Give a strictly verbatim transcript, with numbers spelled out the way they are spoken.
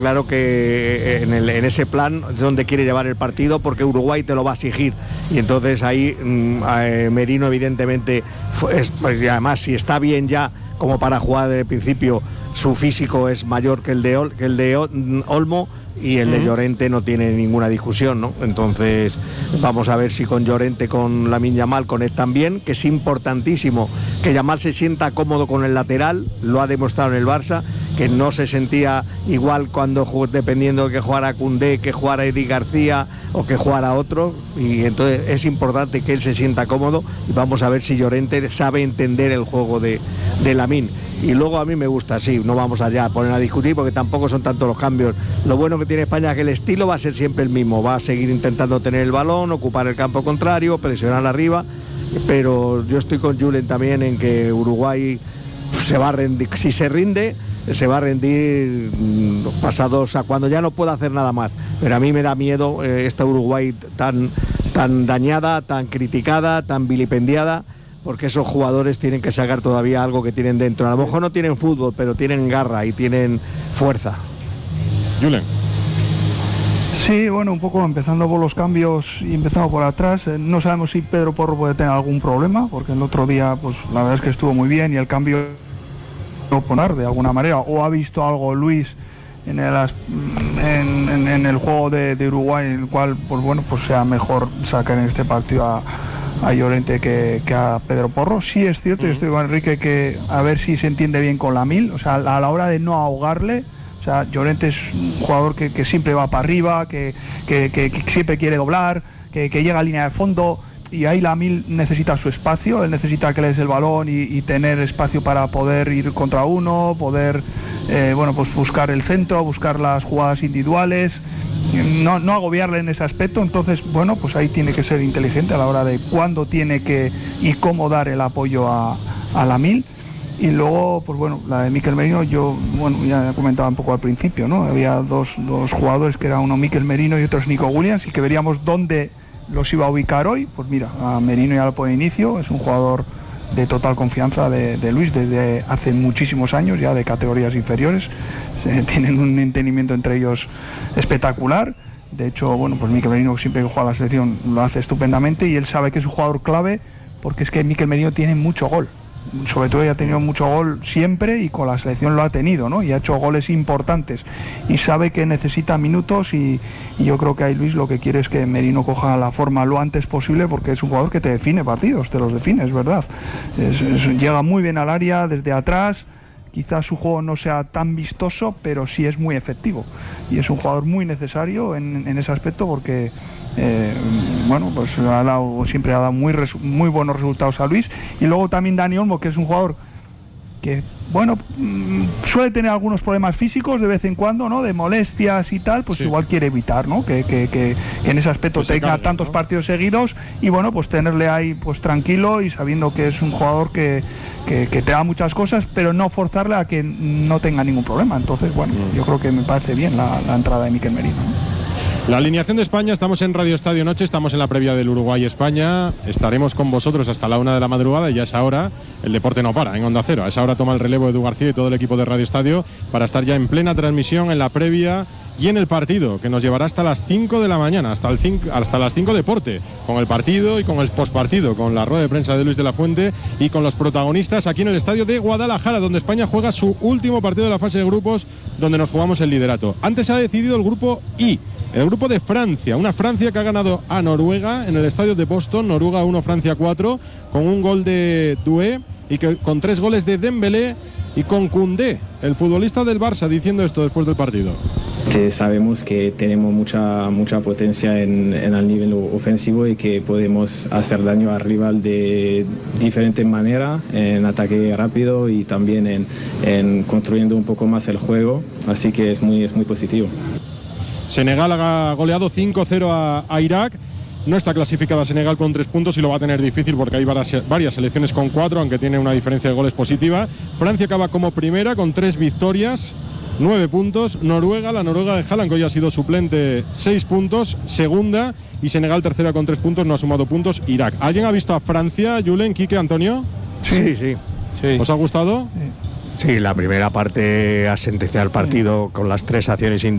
Claro que en, el, en ese plan es donde quiere llevar el partido, porque Uruguay te lo va a exigir, y entonces ahí eh, Merino evidentemente es, y además si está bien ya como para jugar desde el principio, su físico es mayor que el de, Ol, que el de Olmo, y el de uh-huh. Llorente no tiene ninguna discusión, ¿no? Entonces vamos a ver si con Llorente, con Lamine Yamal conectan bien, que es importantísimo que Yamal se sienta cómodo con el lateral, lo ha demostrado en el Barça, que no se sentía igual cuando dependiendo de que jugara Koundé, que jugara Eric García o que jugara otro, y entonces es importante que él se sienta cómodo, y vamos a ver si Llorente sabe entender el juego de, de Lamine. Y luego a mí me gusta, sí, no vamos allá a poner a discutir porque tampoco son tantos los cambios. Lo bueno que tiene España es que el estilo va a ser siempre el mismo, va a seguir intentando tener el balón, ocupar el campo contrario, presionar arriba, pero yo estoy con Julen también en que Uruguay se va a rendir, si se rinde, se va a rendir pasados a cuando ya no pueda hacer nada más. Pero a mí me da miedo eh, esta Uruguay tan, tan dañada, tan criticada, tan vilipendiada, porque esos jugadores tienen que sacar todavía algo que tienen dentro. A lo mejor no tienen fútbol, pero tienen garra y tienen fuerza. Julen. Sí, bueno, un poco empezando por los cambios y empezando por atrás. Eh, no sabemos si Pedro Porro puede tener algún problema, porque el otro día, pues la verdad es que estuvo muy bien y el cambio no poner de alguna manera, o ha visto algo Luis en el, en, en, en el juego de, de Uruguay, en el cual, pues bueno, pues sea mejor sacar en este partido a a Llorente que, que a Pedro Porro. Sí es cierto, uh-huh. yo estoy con Enrique, que a ver si se entiende bien con Lamine, o sea, a la hora de no ahogarle. O sea, Llorente es un jugador que, que siempre va para arriba, que, que, que, que siempre quiere doblar, que, que llega a línea de fondo, y ahí Lamine necesita su espacio, él necesita que le des el balón y, y tener espacio para poder ir contra uno, poder eh, bueno, pues buscar el centro, buscar las jugadas individuales, no, no agobiarle en ese aspecto. Entonces, bueno, pues ahí tiene que ser inteligente a la hora de cuándo tiene que y cómo dar el apoyo a, a Lamine. Y luego, pues bueno, la de Mikel Merino, yo, bueno, ya comentaba un poco al principio, ¿no? Había dos, dos jugadores, que era uno Mikel Merino y otro es Nico Williams, y que veríamos dónde los iba a ubicar hoy. Pues mira, a Merino ya lo pone de inicio, es un jugador de total confianza de, de Luis desde hace muchísimos años, ya de categorías inferiores. Se, tienen un entendimiento entre ellos espectacular. De hecho, bueno, pues Mikel Merino siempre que juega a la selección lo hace estupendamente, y él sabe que es un jugador clave, porque es que Mikel Merino tiene mucho gol. Sobre todo ya ha tenido mucho gol siempre, y con la selección lo ha tenido, ¿no? Y ha hecho goles importantes y sabe que necesita minutos, y, y yo creo que ahí Luis lo que quiere es que Merino coja la forma lo antes posible, porque es un jugador que te define partidos, te los define, es verdad. Es, es, llega muy bien al área desde atrás. Quizás su juego no sea tan vistoso, pero sí es muy efectivo, y es un jugador muy necesario en, en ese aspecto, porque Eh, bueno, pues ha dado, siempre ha dado muy, resu- muy buenos resultados a Luis. Y luego también Dani Olmo, que es un jugador que, bueno, mmm, suele tener algunos problemas físicos de vez en cuando, ¿no? De molestias y tal, pues sí. Igual quiere evitar, ¿no? Que, que, que, que en ese aspecto tenga cargue, tantos ¿no? partidos seguidos, y bueno, pues tenerle ahí pues tranquilo y sabiendo que es un jugador que, que, que te da muchas cosas, pero no forzarle a que no tenga ningún problema. Entonces, bueno, mm. yo creo que me parece bien la, la entrada de Mikel Merino, ¿no? La alineación de España, estamos en Radio Estadio Noche, estamos en la previa del Uruguay-España, estaremos con vosotros hasta la una de la madrugada, y ya a esa hora el deporte no para en Onda Cero. A esa hora toma el relevo Edu García y todo el equipo de Radio Estadio para estar ya en plena transmisión en la previa y en el partido, que nos llevará hasta las cinco de la mañana, hasta, el cinco, hasta las cinco deporte, con el partido y con el postpartido, con la rueda de prensa de Luis de la Fuente y con los protagonistas aquí en el estadio de Guadalajara, donde España juega su último partido de la fase de grupos, donde nos jugamos el liderato. Antes se ha decidido el grupo I, el grupo de Francia, una Francia que ha ganado a Noruega en el estadio de Boston, Noruega uno, Francia cuatro, con un gol de Doué y que, con tres goles de Dembélé, y con Koundé, el futbolista del Barça, diciendo esto después del partido. Que sabemos que tenemos mucha, mucha potencia en, en el nivel ofensivo, y que podemos hacer daño al rival de diferente manera, en ataque rápido y también en, en construyendo un poco más el juego, así que es muy, es muy positivo. Senegal ha goleado cinco cero a, a Irak. No está clasificada Senegal con tres puntos y lo va a tener difícil porque hay varias, varias selecciones con cuatro, aunque tiene una diferencia de goles positiva. Francia acaba como primera con tres victorias, nueve puntos. Noruega, la Noruega de Haaland, que hoy ha sido suplente, seis puntos. Segunda, y Senegal tercera con tres puntos, no ha sumado puntos. Irak. ¿Alguien ha visto a Francia, Julen, Quique, Antonio? Sí, sí. sí. ¿Os ha gustado? Sí, la primera parte ha sentenciado el partido con las tres acciones individuales.